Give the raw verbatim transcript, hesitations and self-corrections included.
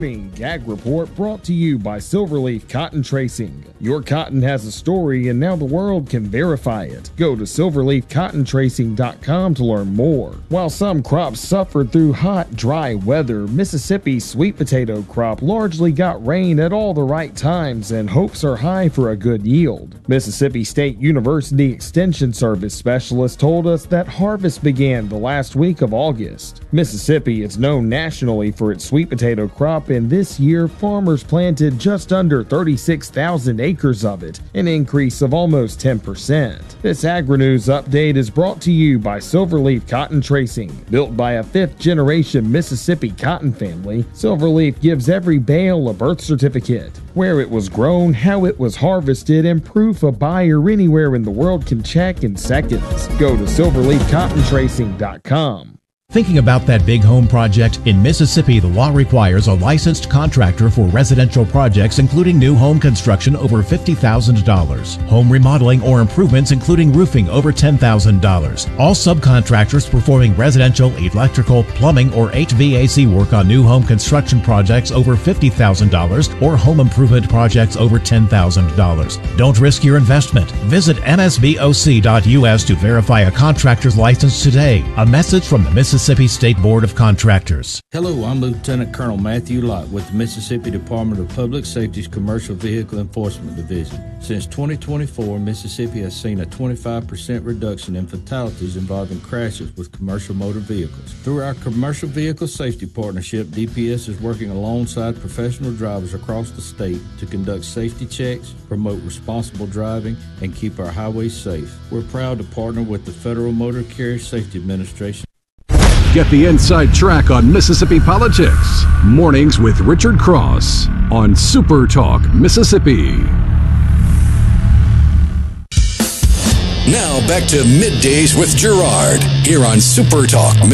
Gag Report brought to you by Silverleaf Cotton Tracing. Your cotton has a story and now the world can verify it. Go to silverleaf cotton tracing dot com to learn more. While some crops suffered through hot, dry weather, Mississippi's sweet potato crop largely got rain at all the right times and hopes are high for a good yield. Mississippi State University Extension Service specialists told us that harvest began the last week of August. Mississippi is known nationally for its sweet potato crop, and this year farmers planted just under thirty-six thousand acres of it, an increase of almost ten percent. This Agri-News update is brought to you by Silverleaf Cotton Tracing. Built by a fifth-generation Mississippi cotton family, Silverleaf gives every bale a birth certificate, where it was grown, how it was harvested, and proof a buyer anywhere in the world can check in seconds. Go to silverleaf cotton tracing dot com. Thinking about that big home project? In Mississippi, the law requires a licensed contractor for residential projects, including new home construction over fifty thousand dollars, home remodeling or improvements including roofing over ten thousand dollars. All subcontractors performing residential, electrical, plumbing, or H V A C work on new home construction projects over fifty thousand dollars or home improvement projects over ten thousand dollars. Don't risk your investment. Visit M S B O C dot U S to verify a contractor's license today. A message from the Mississippi Mississippi State Board of Contractors. Hello, I'm Lieutenant Colonel Matthew Lott with the Mississippi Department of Public Safety's Commercial Vehicle Enforcement Division. Since twenty twenty-four, Mississippi has seen a twenty-five percent reduction in fatalities involving crashes with commercial motor vehicles. Through our Commercial Vehicle Safety Partnership, D P S is working alongside professional drivers across the state to conduct safety checks, promote responsible driving, and keep our highways safe. We're proud to partner with the Federal Motor Carrier Safety Administration. Get the inside track on Mississippi politics. Mornings with Richard Cross on Super Talk Mississippi. Now back to Middays with Gerard here on Super Talk